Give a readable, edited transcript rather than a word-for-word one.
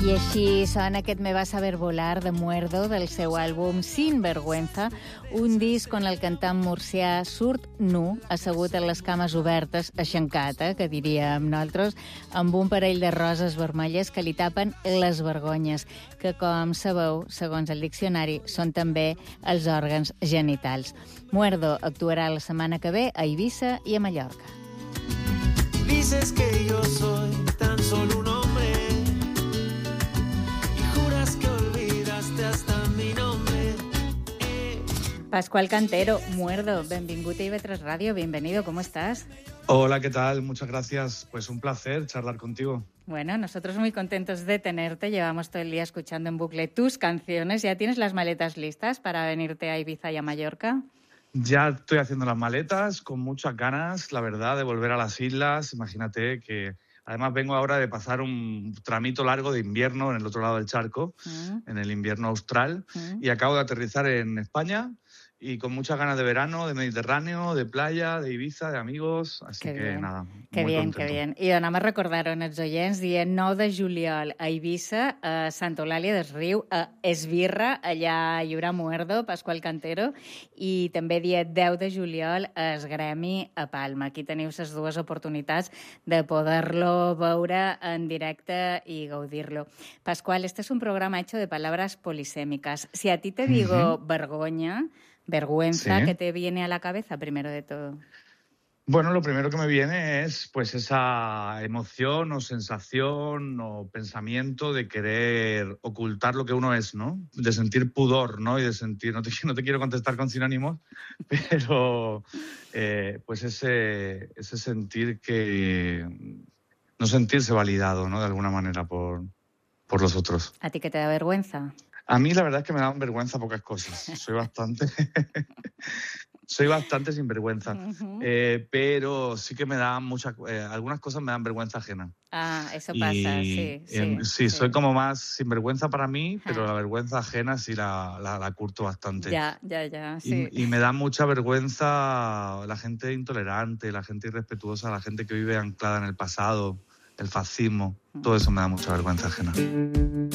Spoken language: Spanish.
I així sona aquest Me vas a ver volar de Muerdo del seu àlbum Sin Vergüenza, un disc on el cantant murcià surt nu, assegut en les cames obertes, aixancat, que diríem nosaltres, amb un parell de roses vermelles que li tapen les vergonyes, que, com sabeu, segons el diccionari, són també els òrgans genitals. Muerdo actuarà la setmana que ve a Eivissa i a Mallorca. Dices que yo soy tan solo un hombre y juras que olvidaste hasta mi nombre. Pascual Cantero, Muerdo, benvingut a IB3 Radio, bienvenido, ¿cómo estás? Hola, ¿qué tal? Muchas gracias. Pues un placer charlar contigo. Bueno, nosotros muy contentos de tenerte. Llevamos todo el día escuchando en bucle tus canciones. ¿Ya tienes las maletas listas para venirte a Ibiza y a Mallorca? Ya estoy haciendo las maletas con muchas ganas, la verdad, de volver a las islas. Imagínate que además vengo ahora de pasar un tramito largo de invierno en el otro lado del charco, en el invierno austral, y acabo de aterrizar en España y con muchas ganas de verano, de Mediterráneo, de playa, de Ibiza, de amigos, así que nada, que muy bien, contento. Que bien. I donam a recordar-ho als oients, dia 9 de juliol a Eivissa, a Santa Eulàlia des Riu, a Esbirra, allà hi haurà Muerdo, Pascual Cantero, i també dia 10 de juliol a Esgremi a Palma. Aquí teniu les dues oportunitats de poder-lo veure en directe i gaudir-lo. Pascual, este es un programa hecho de palabras polisémicas. Si a ti te digo vergüenza, Sí. ¿qué te viene a la cabeza primero de todo? Bueno, lo primero que me viene es pues esa emoción o sensación o pensamiento de querer ocultar lo que uno es, ¿no? De sentir pudor, ¿no? Y de sentir, no te quiero contestar con sinónimos, pero pues ese sentir que no sentirse validado, ¿no? De alguna manera por los otros. ¿A ti qué te da vergüenza? A mí la verdad es que me dan vergüenza pocas cosas. Soy bastante sinvergüenza, pero sí que me dan algunas cosas me dan vergüenza ajena. Ah, eso pasa, Sí, soy como más sinvergüenza para mí, pero la vergüenza ajena sí la curto bastante. Ya, sí. Y me da mucha vergüenza la gente intolerante, la gente irrespetuosa, la gente que vive anclada en el pasado, el fascismo. Todo eso me da mucha vergüenza ajena.